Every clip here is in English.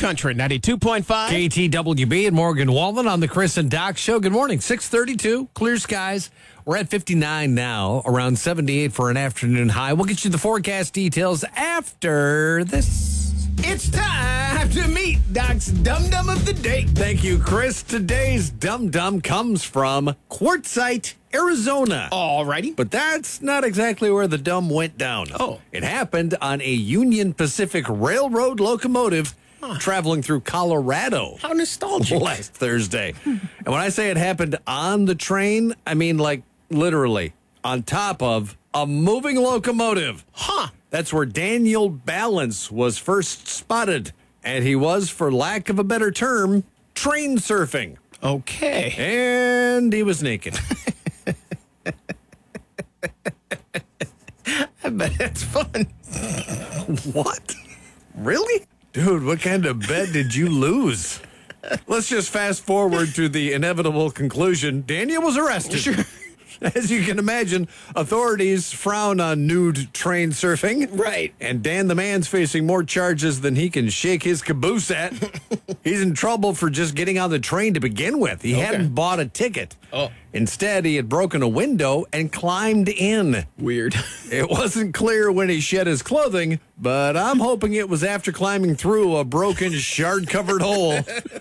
Country 92.5. KTWB and Morgan Wallen on the Chris and Doc Show. Good morning. 6:32, clear skies. We're at 59 now, around 78 for an afternoon high. We'll get you the forecast details after this. It's time to meet Doc's Dum Dum of the Day. Thank you, Chris. Today's Dum Dum comes from Quartzsite, Arizona. Alrighty. But that's not exactly where the dum went down. Oh. It happened on a Union Pacific Railroad locomotive traveling through Colorado. How nostalgic. Last Thursday. And when I say it happened on the train, I mean like literally on top of a moving locomotive. Huh. That's where Daniel Balance was first spotted. And he was, for lack of a better term, train surfing. Okay. And he was naked. I bet it's fun. What? Really? Dude, what kind of bet did you lose? Let's just fast forward to the inevitable conclusion. Daniel was arrested. Sure. As you can imagine, authorities frown on nude train surfing. Right. And Dan the man's facing more charges than he can shake his caboose at. He's in trouble for just getting on the train to begin with. He hadn't bought a ticket. Oh. Instead, he had broken a window and climbed in. Weird. It wasn't clear when he shed his clothing, but I'm hoping it was after climbing through a broken, shard-covered hole.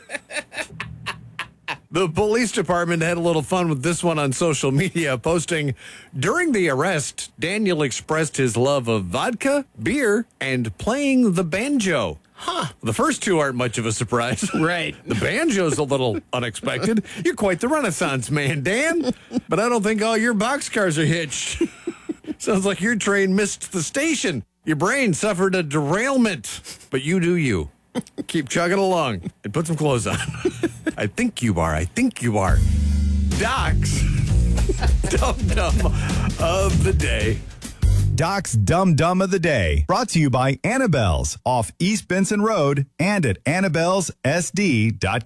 The police department had a little fun with this one on social media, posting, during the arrest, Daniel expressed his love of vodka, beer, and playing the banjo. Huh. The first two aren't much of a surprise. Right. The banjo's a little unexpected. You're quite the Renaissance man, Dan. But I don't think all your boxcars are hitched. Sounds like your train missed the station. Your brain suffered a derailment. But you do you. Keep chugging along and put some clothes on. I think you are. Doc's Dum Dum of the Day. Doc's Dum Dum of the Day, brought to you by Annabelle's off East Benson Road and at Annabelle'sSD.com.